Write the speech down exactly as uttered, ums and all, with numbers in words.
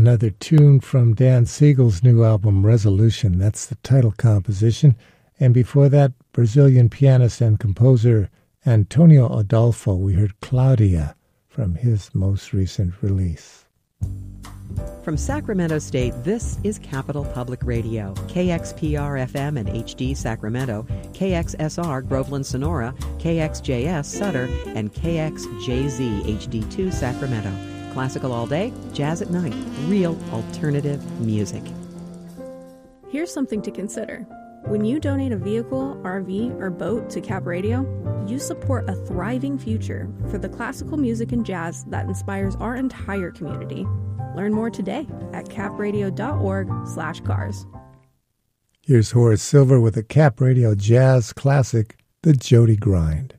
Another tune from Dan Siegel's new album, Resolution. That's the title composition. And before that, Brazilian pianist and composer Antonio Adolfo. We heard Claudia from his most recent release. From Sacramento State, this is Capital Public Radio, K X P R F M and H D Sacramento, K X S R Groveland Sonora, K X J S Sutter, and K X J Z H D two Sacramento. Classical all day, jazz at night, real alternative music. Here's something to consider. When you donate a vehicle, R V, or boat to Cap Radio, you support a thriving future for the classical music and jazz that inspires our entire community. Learn more today at capradio.org slash cars. Here's Horace Silver with a Cap Radio jazz classic, The Jody Grind.